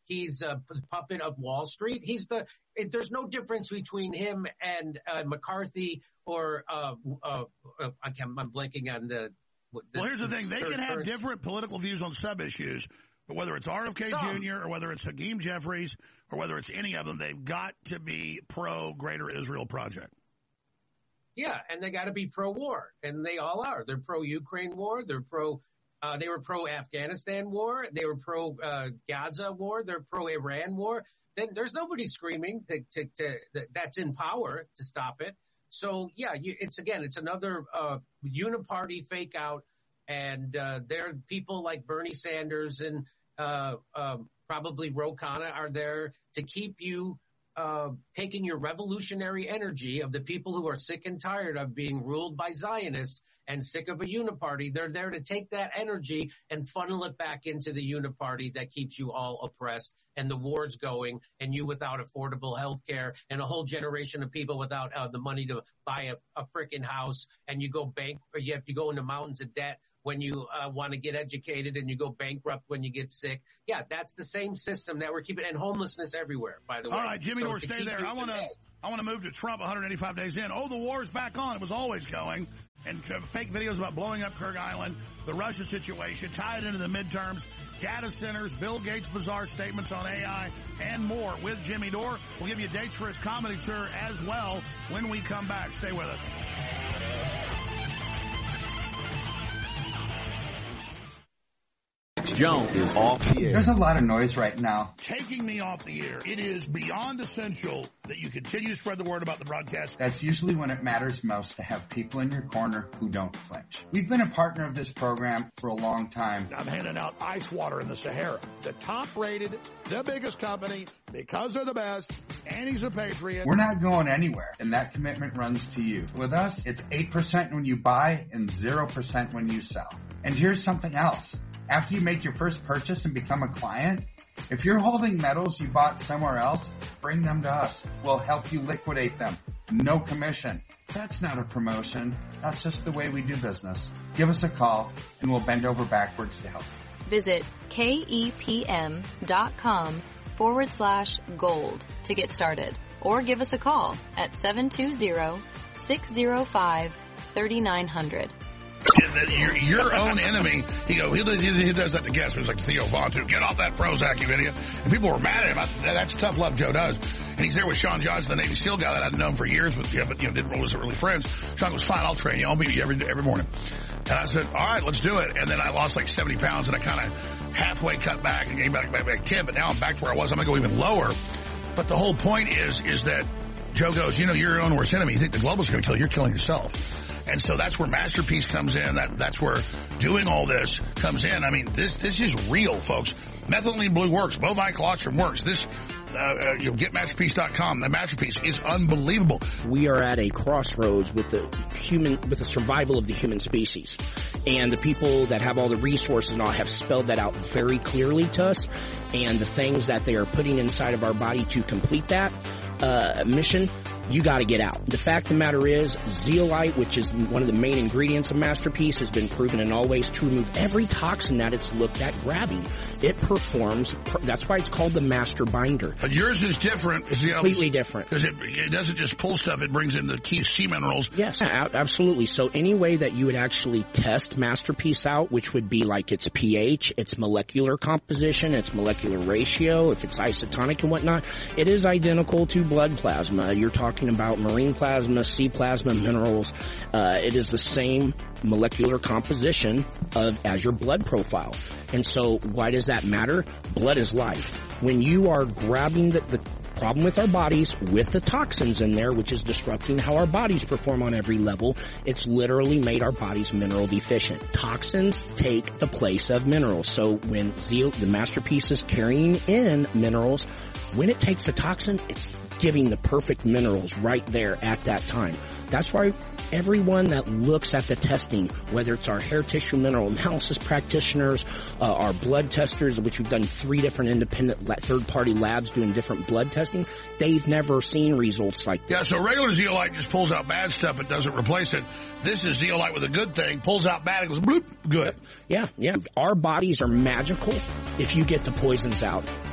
He's a puppet of Wall Street. There's no difference between him and McCarthy or I'm blanking on the. Well, here's the thing: they can have different political views on sub-issues, but whether it's RFK Jr. or whether it's Hakeem Jeffries or whether it's any of them, they've got to be pro Greater Israel Project. Yeah, and they got to be pro-war, and they all are. They're pro-Ukraine war. They're pro. They were pro-Afghanistan war. They were pro-Gaza war. They're pro-Iran war. Then there's nobody screaming that's in power to stop it. So yeah, it's another uniparty fake out, and there are people like Bernie Sanders and probably Ro Khanna are there to keep you taking your revolutionary energy of the people who are sick and tired of being ruled by Zionists and sick of a uniparty. They're there to take that energy and funnel it back into the uniparty that keeps you all oppressed and the wars going and you without affordable health care and a whole generation of people without the money to buy a freaking house, and you go you have to go into mountains of debt when you want to get educated, and you go bankrupt when you get sick. Yeah, that's the same system that we're keeping, and homelessness everywhere, by the way. All right, Jimmy Dore, stay there. I want to move to Trump 185 days in. Oh, the war's back on. It was always going. And fake videos about blowing up Kurt Island, the Russia situation, tie it into the midterms, data centers, Bill Gates' bizarre statements on AI, and more with Jimmy Dore. We'll give you dates for his comedy tour as well when we come back. Stay with us. Jones is off the air. There's a lot of noise right now. Taking me off the air. It is beyond essential that you continue to spread the word about the broadcast. That's usually when it matters most to have people in your corner who don't flinch. We've been a partner of this program for a long time. I'm handing out ice water in the Sahara. The top rated, the biggest company, because they're the best, and he's a patriot. We're not going anywhere, and that commitment runs to you. With us, it's 8% when you buy and 0% when you sell. And here's something else. After you make your first purchase and become a client, if you're holding metals you bought somewhere else, bring them to us. We'll help you liquidate them. No commission. That's not a promotion. That's just the way we do business. Give us a call and we'll bend over backwards to help. Visit KEPM.com/gold to get started, or give us a call at 720-605-3900. Your own enemy. He does that to guests. It was like Theo Vaughn too. Get off that Prozac, you idiot. And people were mad at him. That's tough love Joe does. And he's there with Sean Johnson, the Navy SEAL guy that I'd known for years, but wasn't really friends. Sean goes, fine, I'll train you. I'll beat you every morning. And I said, all right, let's do it. And then I lost like 70 pounds, and I kind of halfway cut back and came back 10. But now I'm back to where I was. I'm gonna go even lower. But the whole point is that Joe goes, you're your own worst enemy. You think the global's going to kill you? You're killing yourself. And so that's where Masterpiece comes in. That's where doing all this comes in. I mean, this is real, folks. Methylene blue works. Bovine colostrum works. This, get Masterpiece.com. The Masterpiece is unbelievable. We are at a crossroads with the survival of the human species. And the people that have all the resources and all have spelled that out very clearly to us. And the things that they are putting inside of our body to complete that mission, you got to get out. The fact of the matter is, zeolite, which is one of the main ingredients of Masterpiece, has been proven in all ways to remove every toxin that it's looked at grabbing. It performs, that's why it's called the Master Binder. But yours is different. It's completely different. Because it doesn't just pull stuff, it brings in the key sea minerals. Yes, absolutely. So any way that you would actually test Masterpiece out, which would be like its pH, its molecular composition, its molecular ratio, if it's isotonic and whatnot, it is identical to blood plasma. You're talking about marine plasma, sea plasma, minerals. It is the same molecular composition as your blood profile. And so why does that matter? Blood is life. When you are grabbing the problem with our bodies, with the toxins in there, which is disrupting how our bodies perform on every level, it's literally made our bodies mineral deficient. Toxins take the place of minerals. So when the Masterpiece is carrying in minerals, when it takes a toxin, it's giving the perfect minerals right there at that time. That's why everyone that looks at the testing, whether it's our hair tissue mineral analysis practitioners, our blood testers, which we've done 3 different independent third-party labs doing different blood testing, they've never seen results like that. Yeah, so regular zeolite just pulls out bad stuff. It doesn't replace it. This is zeolite with a good thing. Pulls out bad. It goes bloop. Good. Yeah. Our bodies are magical if you get the poisons out.